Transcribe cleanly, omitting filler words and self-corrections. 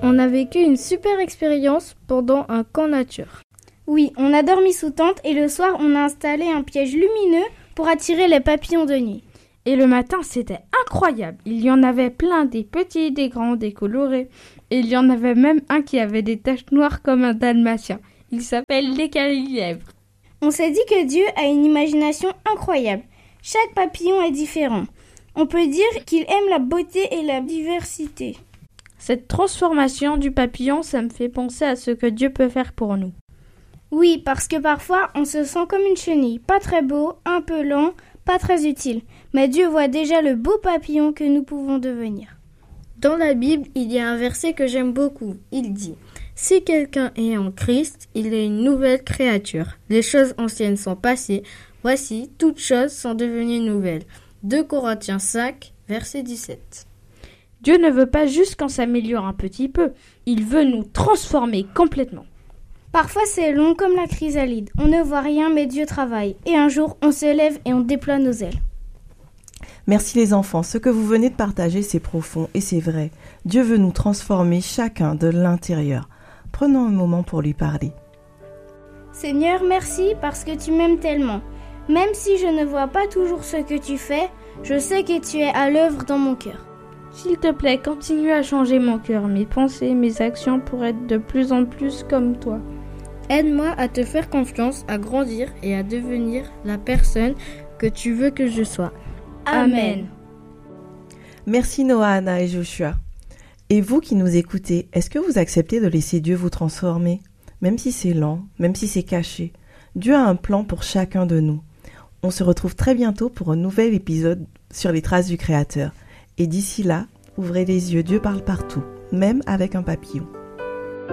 on a vécu une super expérience pendant un camp nature. Oui, on a dormi sous tente et le soir, on a installé un piège lumineux pour attirer les papillons de nuit. Et le matin, c'était incroyable. Il y en avait plein, des petits, des grands, des colorés. Et il y en avait même un qui avait des taches noires comme un dalmatien. Il s'appelle l'écaillèvre. On s'est dit que Dieu a une imagination incroyable. Chaque papillon est différent. On peut dire qu'il aime la beauté et la diversité. Cette transformation du papillon, ça me fait penser à ce que Dieu peut faire pour nous. Oui, parce que parfois, on se sent comme une chenille, pas très beau, un peu lent, pas très utile. Mais Dieu voit déjà le beau papillon que nous pouvons devenir. Dans la Bible, il y a un verset que j'aime beaucoup. Il dit « Si quelqu'un est en Christ, il est une nouvelle créature. Les choses anciennes sont passées. Voici, toutes choses sont devenues nouvelles. » 2 Corinthiens 5, verset 17. Dieu ne veut pas juste qu'on s'améliore un petit peu. Il veut nous transformer complètement. Parfois c'est long comme la chrysalide. On ne voit rien mais Dieu travaille. Et un jour on se lève et on déploie nos ailes. Merci les enfants, ce que vous venez de partager c'est profond et c'est vrai. Dieu veut nous transformer chacun de l'intérieur. Prenons un moment pour lui parler. Seigneur, merci parce que tu m'aimes tellement. Même si je ne vois pas toujours ce que tu fais, je sais que tu es à l'œuvre dans mon cœur. S'il te plaît, continue à changer mon cœur, mes pensées, mes actions pour être de plus en plus comme toi. Aide-moi à te faire confiance, à grandir et à devenir la personne que tu veux que je sois. Amen. Merci Noah, Anna et Joshua. Et vous qui nous écoutez, est-ce que vous acceptez de laisser Dieu vous transformer? Même si c'est lent, même si c'est caché, Dieu a un plan pour chacun de nous. On se retrouve très bientôt pour un nouvel épisode sur les traces du Créateur. Et d'ici là, ouvrez les yeux, Dieu parle partout, même avec un papillon.